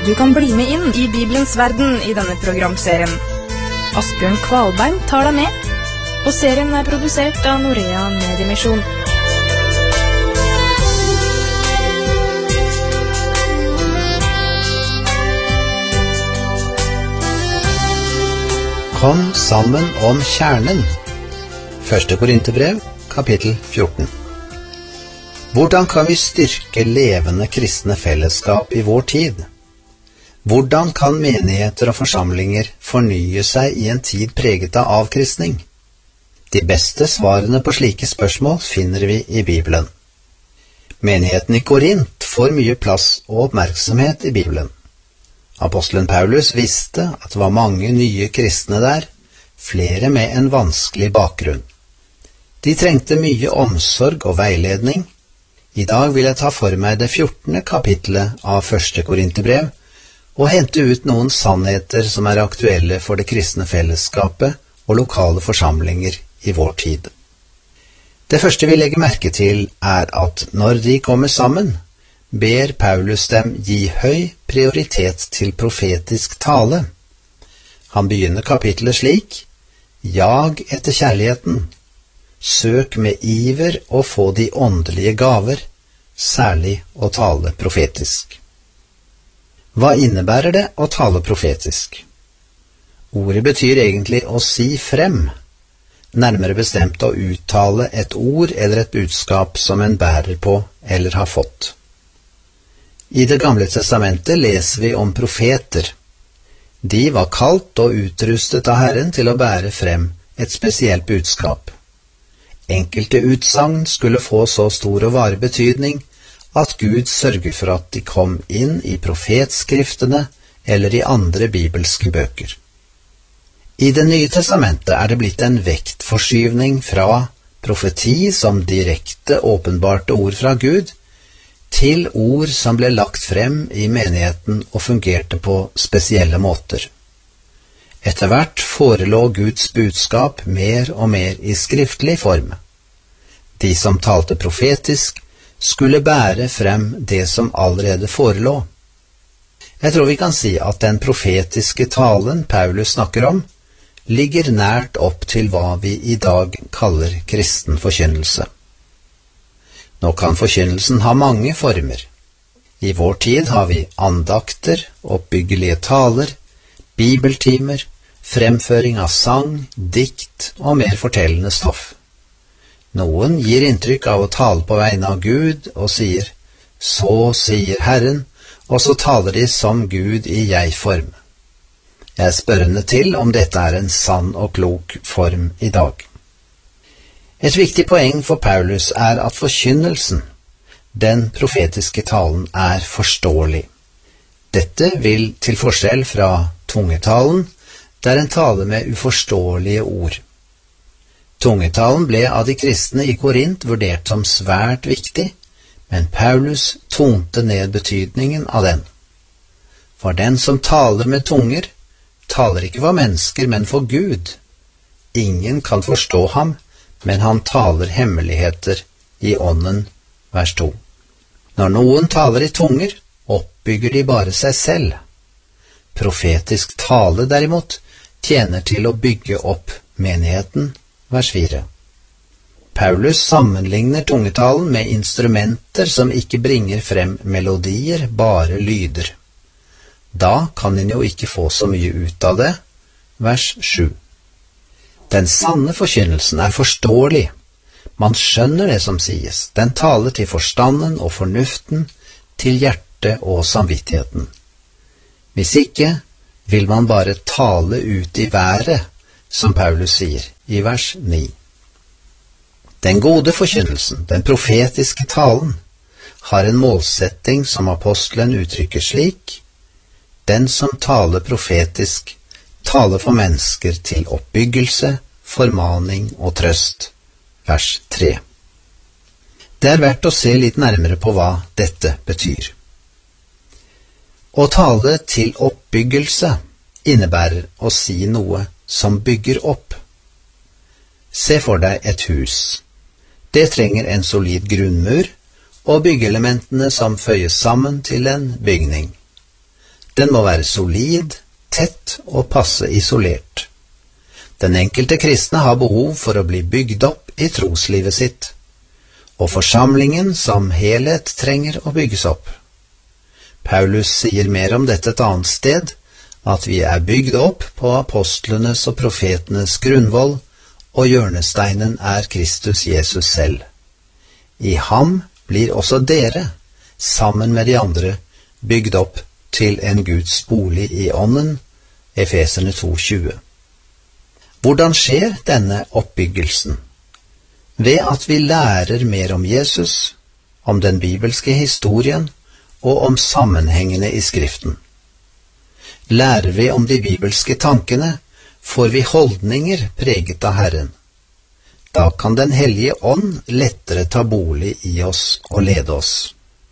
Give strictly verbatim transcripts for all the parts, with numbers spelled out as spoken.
Du kan bli med inn i Bibelens verden i denne programserien. Asbjørn Kvalbein tar deg med, og serien er produsert av Norea Mediemisjon. Kom sammen om kjernen. Første Korinterbrev, kapittel fjorten. Hvordan kan vi styrke levende kristne fellesskap i vår tid? Hvordan kan menigheter og forsamlinger fornye seg i en tid preget av avkristning? De beste svarene på slike spørsmål finner vi i Bibelen. Menigheten i Korint får mye plass og oppmerksomhet i Bibelen. Apostelen Paulus visste at det var mange nye kristne der, flere med en vanskelig bakgrunn. De trengte mye omsorg og veiledning. I dag vil jeg ta for meg det fjortende kapittelet av Første Korinterbrev, og hente ut noen sannheter som er aktuelle for det kristne fellesskapet og lokale forsamlinger i vår tid. Det første vi legger merke til er at når de kommer sammen, ber Paulus dem gi høy prioritet til profetisk tale. Han begynner kapittelet slik: Jag etter kjærligheten, søk med iver å få de åndelige gaver, særlig å tale profetisk. Hva innebærer det å tale profetisk? Ordet betyr egentlig å si frem, nærmere bestemt å uttale et ord eller et budskap som en bærer på eller har fått. I Det gamle testamentet leser vi om profeter. De var kalt og utrustet av Herren til å bære frem et spesielt budskap. Enkelte utsagn skulle få så stor og varig betydning at Gud sørget for at de kom inn i profetskriftene eller i andre bibelske bøker. I Det nye testamentet er det blitt en vektforskyvning fra profeti som direkte åpenbarte ord fra Gud, til ord som ble lagt frem i menigheten og fungerte på spesielle måter. Etter hvert forelå Guds budskap mer og mer i skriftlig form. De som talte profetisk, skulle bære frem det som allerede forelå. Jeg tror vi kan si at den profetiske talen Paulus snakker om, ligger nært opp til hva vi i dag kaller kristen forkynnelse. Nå kan forkynnelsen ha mange former. I vår tid har vi andakter, oppbyggelige taler, bibeltimer, fremføring av sang, dikt og mer fortellende stoff. Noen gir inntrykk av å tale på vegne av Gud og sier, så sier Herren, og så taler de som Gud i jeg-form. Jeg er spørrende til om dette er en sann og klok form i dag. Et viktig poeng for Paulus er at forkynnelsen, den profetiske talen, er forståelig. Dette vil til forskjell fra tungetalen, der en taler med uforståelige ord. Tungetalen ble av de kristne i Korint vurdert som svært viktig, men Paulus tonte ned betydningen av den. For den som taler med tunger, taler ikke for mennesker, men for Gud. Ingen kan forstå ham, men han taler hemmeligheter i ånden, vers to. Når noen taler i tunger, oppbygger de bare seg selv. Profetisk tale derimot tjener til å bygge opp menigheten, vers fire. Paulus sammenligner tungetalen med instrumenter som ikke bringer frem melodier, bare lyder. Da kan en jo ikke få så mye ut av det, vers sju. Den sanne forkynnelsen er forståelig. Man skjønner det som sies. Den taler til forstanden og fornuften, til hjertet og samvittigheten. Hvis ikke, vil man bare tale ut i været, som Paulus sier i vers ni. Den gode forkynnelsen, den profetiske talen, har en målsetting som apostelen uttrykker slik: den som taler profetisk, taler for mennesker til oppbyggelse, formaning og trøst, vers tre. Det er verdt å se litt nærmere på hva dette betyr. Å tale til oppbyggelse innebærer å si noe som bygger opp. Se for deg et hus. Det trenger en solid grunnmur og byggeelementene som føyes sammen til en bygning. Den må være solid, tett og passe isolert. Den enkelte kristne har behov for å bli bygd opp i troslivet sitt, og forsamlingen som helhet trenger å bygges opp. Paulus sier mer om dette et annet sted, at vi er bygd opp på apostlenes og profetenes grunnvoll, og hjørnesteinen er Kristus Jesus selv. I ham blir også dere, sammen med de andre, bygd opp til en Guds bolig i ånden, Efeserne to tjue. Hvordan skjer denne oppbyggelsen? Ved at vi lærer mer om Jesus, om den bibelske historien og om sammenhengene i Skriften. Lærer vi om de bibelske tankene, får vi holdninger preget av Herren. Da kan Den hellige ånd lettere ta bolig i oss og lede oss.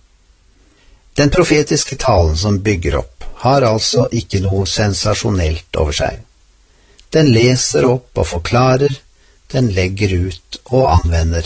Den profetiske talen som bygger opp, har altså ikke noe sensasjonelt over seg. Den leser opp og forklarer, den legger ut og anvender.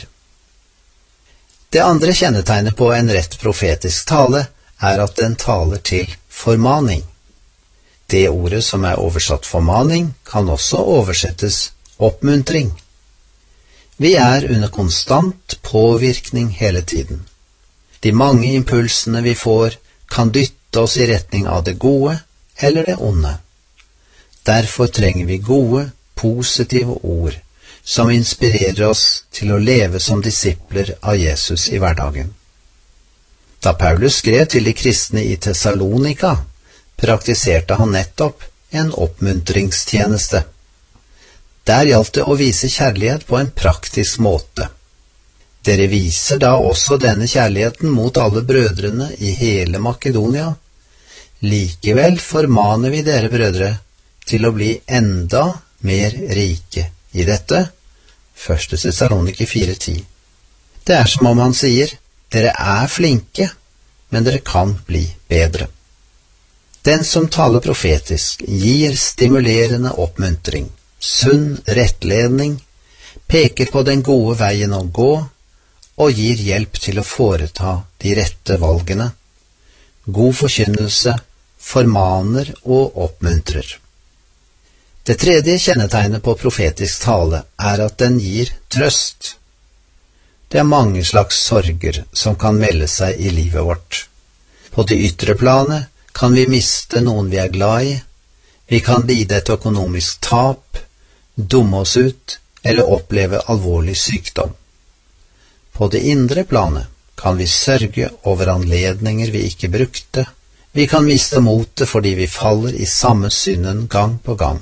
Det andre kjennetegnet på en rett profetisk tale er at den taler til formaning. Det ordet som er oversatt formaning, kan også oversettes oppmuntring. Vi er under konstant påvirkning hele tiden. De mange impulsene vi får, kan dytte oss i retning av det gode eller det onde. Derfor trenger vi gode, positive ord, som inspirerer oss til å leve som disipler av Jesus i hverdagen. Da Paulus skrev til de kristne i Thessalonika, praktiserte han nettopp en oppmuntringstjeneste. Der gjaldt det å vise kjærlighet på en praktisk måte. Dere viser da også denne kjærligheten mot alle brødrene i hele Makedonia. Likevel formaner vi dere, brødre, til å bli enda mer rike i dette. første Thessalonike fire ti. Det er som om han sier, dere er flinke, men dere kan bli bedre. Den som taler profetisk, gir stimulerende oppmuntring, sunn rettledning, peker på den gode veien å gå, og gir hjelp til å foreta de rette valgene. God forkynnelse, formaner og oppmuntrer. Det tredje kjennetegnet på profetisk tale er at den gir trøst. Det er mange slags sorger som kan melde seg i livet vårt. På det ytre planet kan vi miste noen vi er glad i, vi kan lide et økonomisk tap, dumme oss ut eller oppleve alvorlig sykdom. På det indre planet kan vi sørge over anledninger vi ikke brukte, vi kan miste motet fordi vi faller i samme synden gang på gang.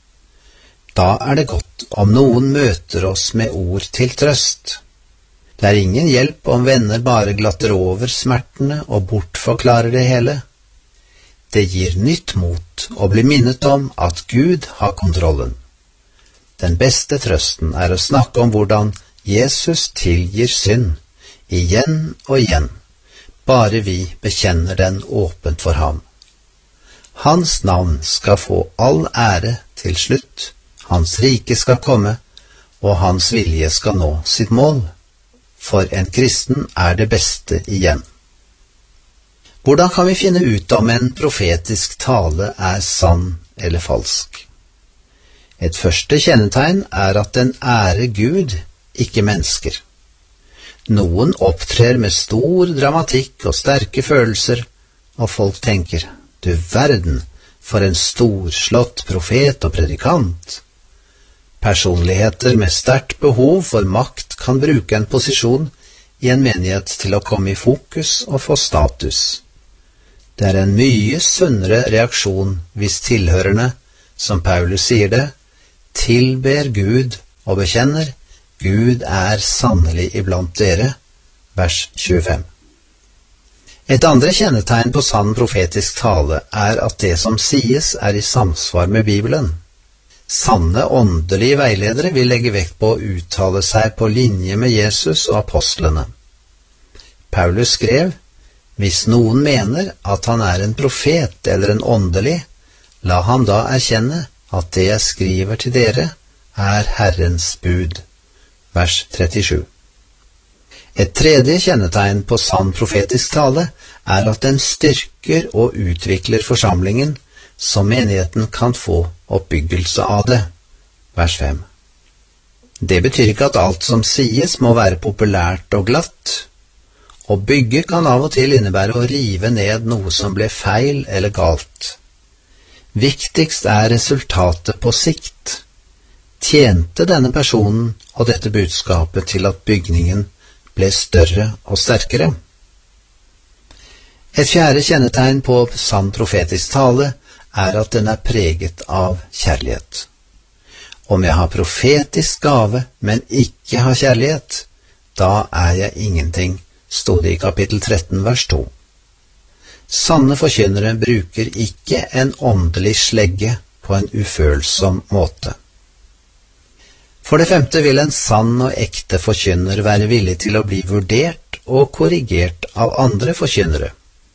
Da er det godt om noen møter oss med ord til trøst. Det er ingen hjelp om venner bare glatter over smertene og bortforklarer det hele. Det gir nytt mot å bli minnet om at Gud har kontrollen. Den beste trøsten er å snakke om hvordan Jesus tilgir synd, igjen og igjen, bare vi bekjenner den åpent for ham. Hans navn skal få all ære til slutt, hans rike skal komme, og hans vilje skal nå sitt mål. For en kristen er det beste igjen. Hvordan kan vi finne ut om en profetisk tale er sann eller falsk? Et første kjennetegn er at den ærer Gud, ikke mennesker. Noen opptrer med stor dramatikk og sterke følelser, og folk tenker, du verden, for en storslått profet og predikant. Personligheter med sterkt behov for makt kan bruke en posisjon i en menighet til å komme i fokus og få status. Det er en mye sunnere reaksjon hvis tilhørerne, som Paulus sier det, tilber Gud og bekjenner, Gud er sannelig iblant dere, vers tjuefem. Et andre kjennetegn på sann profetisk tale er at det som sies er i samsvar med Bibelen. Sanne åndelige veiledere vil legge vekt på å uttale seg på linje med Jesus og apostlene. Paulus skrev, hvis noen mener at han er en profet eller en åndelig, la han da erkjenne at det jeg skriver til dere er Herrens bud. Vers trettisju. Et tredje kjennetegn på sann profetisk tale er at den styrker og utvikler forsamlingen, så menigheten kan få oppbyggelse av det. Vers fem. Det betyr ikke at alt som sies må være populært og glatt. Å bygge kan av og til innebære å rive ned noe som ble feil eller galt. Viktigst er resultatet på sikt. Tjente denne personen og dette budskapet til at bygningen ble større og sterkere? Et fjerde kjennetegn på sann profetisk tale er at den er preget av kjærlighet. Om jeg har profetisk gave, men ikke har kjærlighet, da er jeg ingenting, stod det i kapittel tretten, vers to. Sanne forkynnere bruker ikke en åndelig slegge på en ufølsom måte. For det femte vil en sann og ekte forkynner være villig til å bli vurdert og korrigert av andre forkynnere.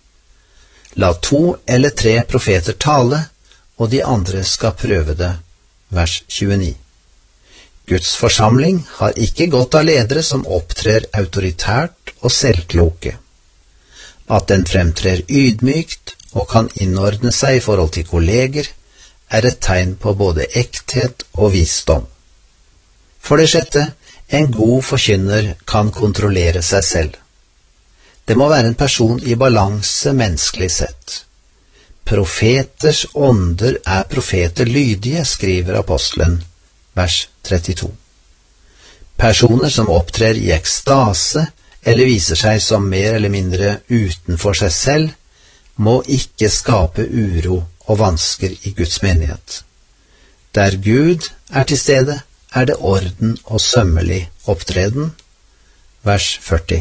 La to eller tre profeter tale, og de andre skal prøve det. Vers tjueni. Guds forsamling har ikke godt av ledere som opptrer autoritært og selvkloke. At den fremtrer ydmykt og kan innordne seg i forhold til kolleger, er et tegn på både ekthet og visdom. For det sjette, en god forkynner kan kontrollere seg selv. Det må være en person i balanse menneskelig sett. Profeters ånder er profeter lydige, skriver apostelen, vers trettito. Personer som opptrer i ekstase eller viser seg som mer eller mindre utenfor seg selv, må ikke skape uro og vansker i Guds menighet. Der Gud er til stede, er det orden og sømmelig opptreden. Vers førti.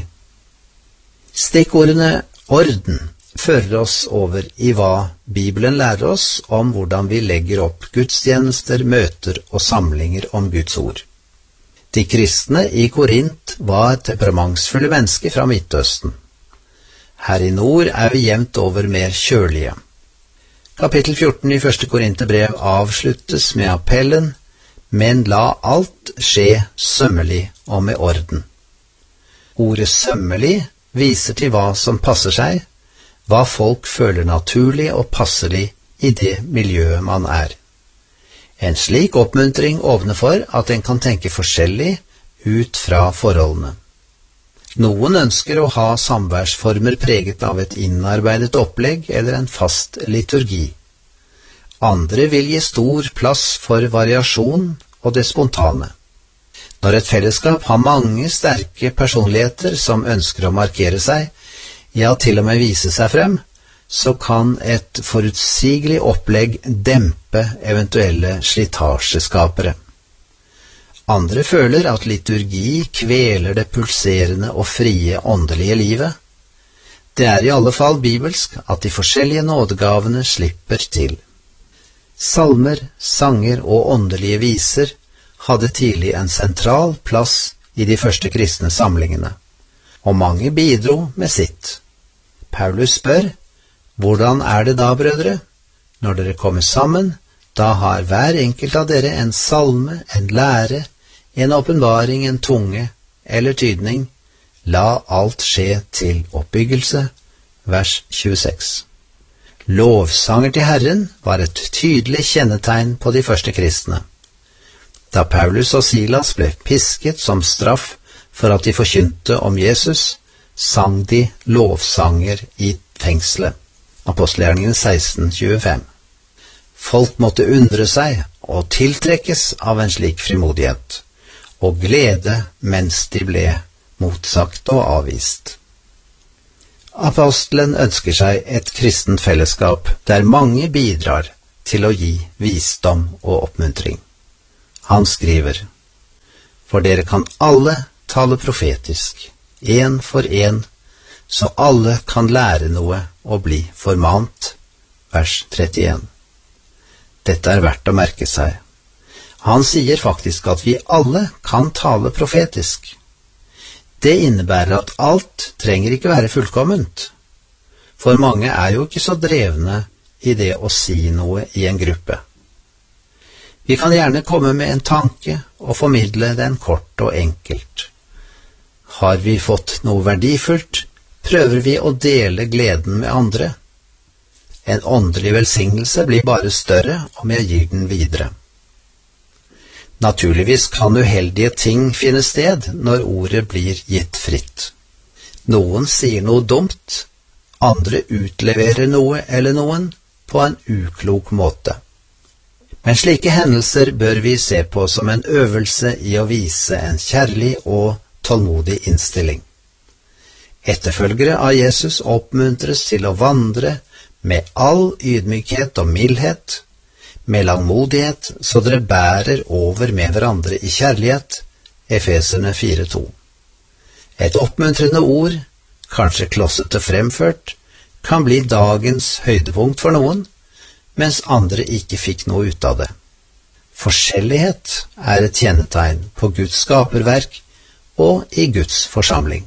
Stikkordene orden fører oss over i hva Bibelen lærer oss om hvordan vi legger opp gudstjenester, møter og samlinger om Guds ord. De kristne i Korint var temperamentsfulle mennesker fra Midtøsten. Her i nord er vi jevnt over mer kjølige. Kapittel fjorten i første Korinterbrev avsluttes med appellen, men la alt skje sømmelig og med orden. Ordet sømmelig viser til hva som passer seg, hva folk føler naturlig og passelig i det miljøet man er. En slik oppmuntring åpner for at en kan tenke forskjellig ut fra forholdene. Noen ønsker å ha samværsformer preget av et innarbeidet opplegg eller en fast liturgi. Andre vil gi stor plass for variasjon og det spontane. Når et fellesskap har mange sterke personligheter som ønsker å markere seg, ja, til og med vise seg frem, så kan et forutsigelig opplegg dempe eventuelle slitasjeskapere. Andre føler at liturgi kveler det pulserende og frie åndelige livet. Det er i alle fall bibelsk at de forskjellige nådegavene slipper til. Salmer, sanger og åndelige viser hadde tidlig en sentral plass i de første kristne samlingene, og mange bidro med sitt. Paulus spør, hvordan er det da, brødre? Når dere kommer sammen, da har hver enkelt av dere en salme, en lære, en åpenbaring, en tunge eller tydning. La alt skje til oppbyggelse. Vers tjueseks. Lovsanger til Herren var et tydelig kjennetegn på de første kristne. Da Paulus og Silas ble pisket som straff for at de forkynte om Jesus, sang de lovsanger i fengselet. Apostelgjerningene seksten tjuefem. Folk måtte undre seg og tiltrekkes av en slik frimodighet, og glede mens de ble motsagt og avvist. Apostelen ønsker seg et kristent fellesskap der mange bidrar til å gi visdom og oppmuntring. Han skriver, for dere kan alle tale profetisk, en for en, så alle kan lære noe og bli formant. Vers trettien. Dette er verdt å merke seg. Han sier faktisk at vi alle kan tale profetisk. Det innebærer at alt trenger ikke være fullkomment. For mange er jo ikke så drevne i det å si noe i en gruppe. Vi kan gjerne komme med en tanke og formidle den kort og enkelt. Har vi fått noe verdifullt, prøver vi å dele gleden med andre. En åndelig velsignelse blir bare større om jeg gir den videre. Naturligvis kan uheldige ting finne sted når ordet blir gitt fritt. Noen sier noe dumt, andre utleverer noe eller noen på en uklok måte. Men slike hendelser bør vi se på som en øvelse i å vise en kjærlig og tålmodig innstilling. Etterfølgere av Jesus oppmuntres til å vandre med all ydmykhet og mildhet, med langmodighet, så dere bærer over med hverandre i kjærlighet, Efeserne fire to. Et oppmuntrende ord, kanskje klossete fremført, kan bli dagens høydepunkt for noen, mens andre ikke fikk noe ut av det. Forskjellighet er et kjennetegn på Guds skaperverk og i Guds forsamling.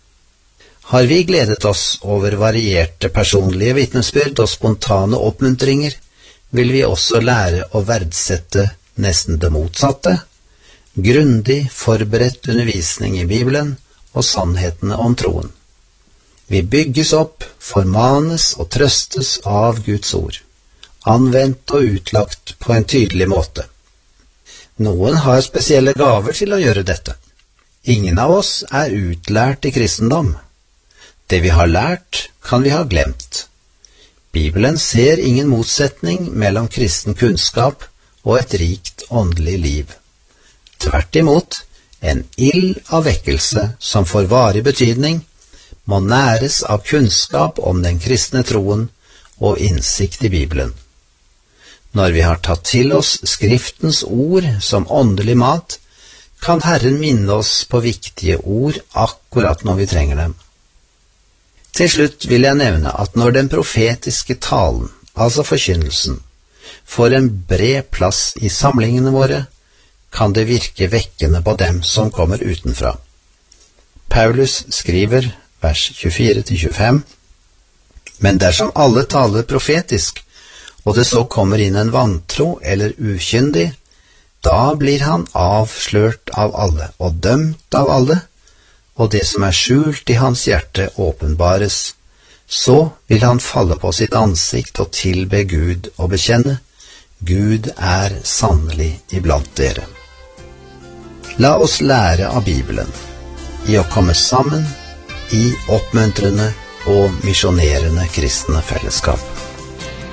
Har vi gledet oss over varierte personlige vitnesbyrd og spontane oppmuntringer, vil vi også lære å verdsette nesten det motsatte, grundig forberedt undervisning i Bibelen og sannhetene om troen. Vi bygges opp, formanes og trøstes av Guds ord, anvendt og utlagt på en tydelig måte. Noen har spesielle gaver til å gjøre dette. Ingen av oss er utlært i kristendom. Det vi har lært, kan vi ha glemt. Bibelen ser ingen motsetning mellom kristen kunnskap og et rikt åndelig liv. Tvert imot, en ild av vekkelse som får varig betydning, må næres av kunnskap om den kristne troen og innsikt i Bibelen. Når vi har tatt til oss Skriftens ord som åndelig mat, kan Herren minne oss på viktige ord akkurat når vi trenger dem. Til slutt vil jeg nevne at når den profetiske talen, altså forkynnelsen, får en bred plass i samlingene våre, kan det virke vekkende på dem som kommer utenfra. Paulus skriver, vers tjuefire til tjuefem, men dersom alle taler profetisk, og det så kommer inn en vantro eller ukyndig, da blir han avslørt av alle og dømt av alle, og det som er skjult i hans hjerte åpenbares. Så vil han falle på sitt ansikt og tilbe Gud og bekjenne, Gud er sannelig iblant dere. La oss lære av Bibelen, i å komme sammen i oppmuntrende og misjonerende kristne fellesskap.